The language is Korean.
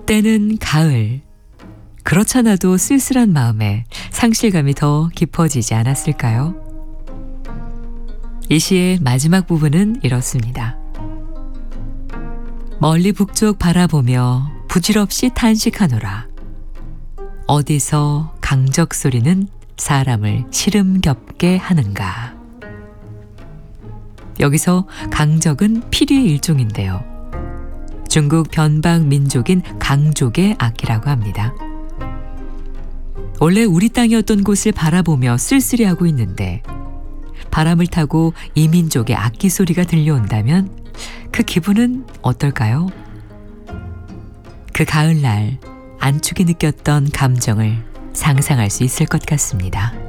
때는 가을. 그렇잖아도 쓸쓸한 마음에 상실감이 더 깊어지지 않았을까요? 이 시의 마지막 부분은 이렇습니다. 멀리 북쪽 바라보며 부질없이 탄식하노라. 어디서 강적 소리는 사람을 시름겹게 하는가. 여기서 강적은 피리의 일종인데요. 중국 변방 민족인 강족의 악기라고 합니다. 원래 우리 땅이었던 곳을 바라보며 쓸쓸히하고 있는데 바람을 타고 이민족의 악기 소리가 들려온다면 그 기분은 어떨까요? 그 가을날 안축이 느꼈던 감정을 상상할 수 있을 것 같습니다.